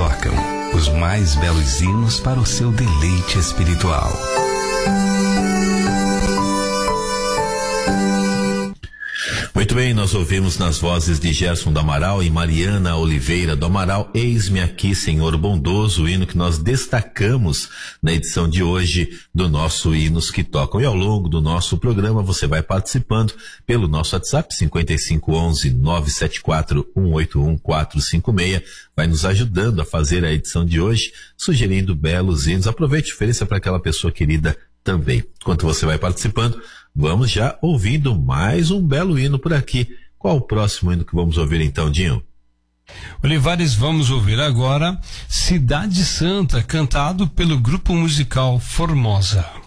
tocam os mais belos hinos para o seu deleite espiritual. Muito bem, nós ouvimos nas vozes de Gerson do Amaral e Mariana Oliveira do Amaral, Eis-me Aqui, Senhor Bondoso, o hino que nós destacamos na edição de hoje do nosso Hinos que Tocam. E ao longo do nosso programa você vai participando pelo nosso WhatsApp 5511-974-181-456, vai nos ajudando a fazer a edição de hoje, sugerindo belos hinos. Aproveite e ofereça para aquela pessoa querida também. Enquanto você vai participando, vamos já ouvindo mais um belo hino por aqui. Qual o próximo hino que vamos ouvir então, Dinho? Olivares, vamos ouvir agora Cidade Santa, cantado pelo grupo musical Formosa.